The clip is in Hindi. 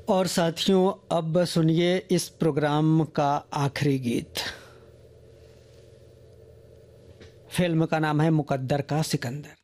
और साथियों, अब सुनिए इस प्रोग्राम का आखिरी गीत। फिल्म का नाम है मुकद्दर का सिकंदर।